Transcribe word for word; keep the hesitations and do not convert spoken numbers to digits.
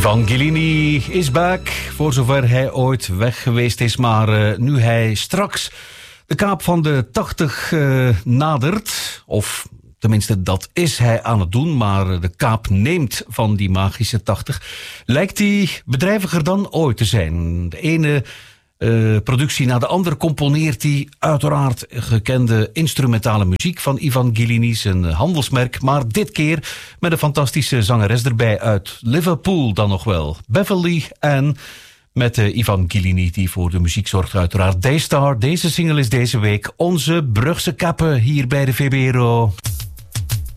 Evangelini is back, voor zover hij ooit weg geweest is. Maar uh, nu hij straks de kaap van de tachtig uh, nadert, of tenminste dat is hij aan het doen, maar de kaap neemt van die magische tachtig, lijkt hij bedrijviger dan ooit te zijn. De ene uh, productie na de andere componeert hij uiteraard gekende instrumentale muziek van Evangelini, zijn handelsmerk, maar dit keer met een fantastische zangeres erbij uit Liverpool dan nog wel. Beverly Ann met uh, Evangelini die voor de muziek zorgt uiteraard. Daystar, deze single is deze week onze Brugse kappen hier bij de V B R O.